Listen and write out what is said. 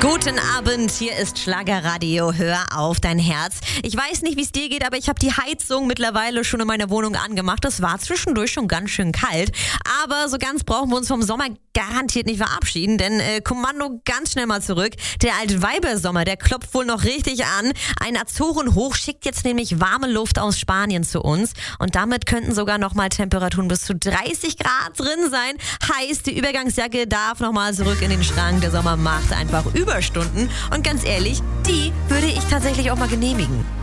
Guten Abend, hier ist Schlagerradio, hör auf dein Herz. Ich weiß nicht, wie es dir geht, aber ich habe die Heizung mittlerweile schon in meiner Wohnung angemacht. Es war zwischendurch schon ganz schön kalt, aber so ganz brauchen wir uns vom Sommer garantiert nicht verabschieden, denn Kommando ganz schnell mal zurück. Der Altweibersommer, der klopft wohl noch richtig an. Ein Azorenhoch schickt jetzt nämlich warme Luft aus Spanien zu uns und damit könnten sogar nochmal Temperaturen bis zu 30 Grad drin sein. Heißt, die Übergangsjacke darf nochmal zurück in den Schrank. Der Sommer macht einfach Überstunden und ganz ehrlich, die würde ich tatsächlich auch mal genehmigen.